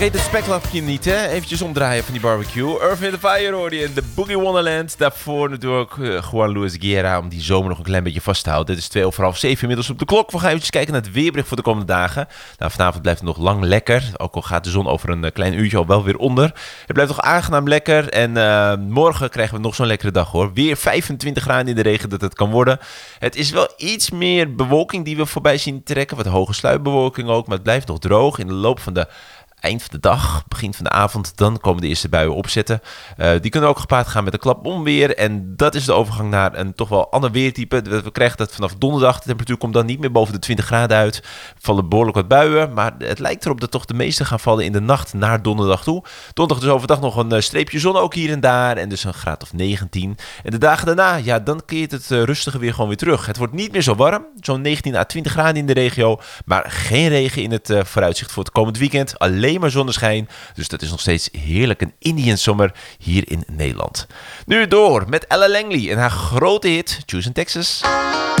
Vergeet het speklapje niet, hè? Eventjes omdraaien van die barbecue. Earth, Wind & Fire hoorde je in de Boogie Wonderland. Daarvoor natuurlijk Juan Luis Guerra om die zomer nog een klein beetje vast te houden. Het is 6:45 inmiddels op de klok. We gaan eventjes kijken naar het weerbericht voor de komende dagen. Nou, vanavond blijft het nog lang lekker. Ook al gaat de zon over een klein uurtje al wel weer onder. Het blijft nog aangenaam lekker. En morgen krijgen we nog zo'n lekkere dag, hoor. Weer 25 graden in de regen dat het kan worden. Het is wel iets meer bewolking die we voorbij zien trekken. Wat hoge sluitbewolking ook. Maar het blijft nog droog. In de loop van de eind van de dag, begin van de avond, dan komen de eerste buien opzetten. Die kunnen ook gepaard gaan met een klap onweer. En dat is de overgang naar een toch wel ander weertype. We krijgen dat vanaf donderdag. De temperatuur komt dan niet meer boven de 20 graden uit. Er vallen behoorlijk wat buien. Maar het lijkt erop dat toch de meeste gaan vallen in de nacht naar donderdag toe. Donderdag dus overdag nog een streepje zon ook hier en daar. En dus een graad of 19. En de dagen daarna, ja, dan keert het rustige weer gewoon weer terug. Het wordt niet meer zo warm. Zo'n 19 à 20 graden in de regio. Maar geen regen in het vooruitzicht voor het komend weekend. Alleen maar zonneschijn. Dus dat is nog steeds heerlijk een Indian Summer hier in Nederland. Nu door met Ella Langley en haar grote hit Choose in Texas.